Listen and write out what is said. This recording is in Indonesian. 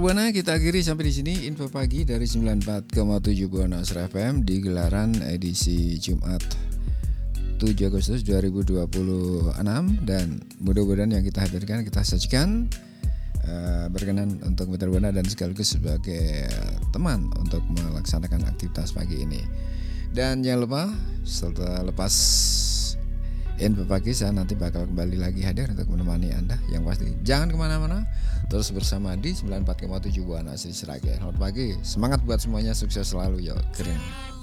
Buana, kita akhiri sampai di sini info pagi dari 94,7 Buana Asra FM di gelaran edisi Jumat 7 Agustus 2026, dan mudah-mudahan yang kita hadirkan, kita sajikan berkenan untuk Mitra Buana dan sekaligus sebagai teman untuk melaksanakan aktivitas pagi ini. Dan jangan lupa setelah lepas info pagi saya nanti bakal kembali lagi hadir untuk menemani Anda. Yang pasti jangan kemana-mana, terus bersama di 94,7 Buana Asri Sragen. Selamat pagi, semangat buat semuanya, sukses selalu, yuk keren.